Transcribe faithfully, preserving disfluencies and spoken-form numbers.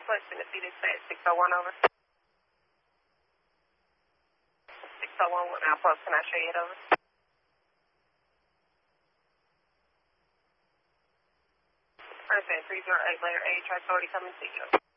requesting to see this at six oh one over. six oh one with Outpost, can I show you it over? Person three zero eight, letter A, Tri-Authority coming to you.